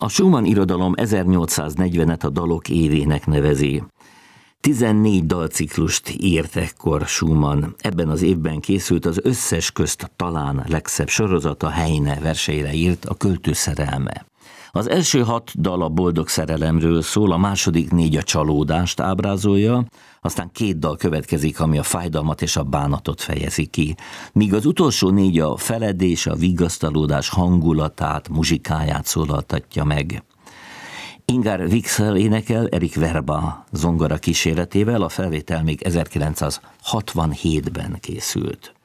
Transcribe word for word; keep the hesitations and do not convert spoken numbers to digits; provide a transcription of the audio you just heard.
A Schumann irodalom ezernyolcszáznegyvenet a dalok évének nevezi. tizennégy dalciklust írt ekkor Schumann. Ebben az évben készült az összes közt talán legszebb sorozata, Heine verseire írt, a Költő szerelme. Az első hat dal a boldog szerelemről szól, a második négy a csalódást ábrázolja, aztán két dal következik, ami a fájdalmat és a bánatot fejezi ki, míg az utolsó négy a feledés, a vigasztalódás hangulatát, muzsikáját szólaltatja meg. Ingar Wicksell énekel Erik Verba zongora kíséretével, a felvétel még ezerkilencszázhatvanhétben készült.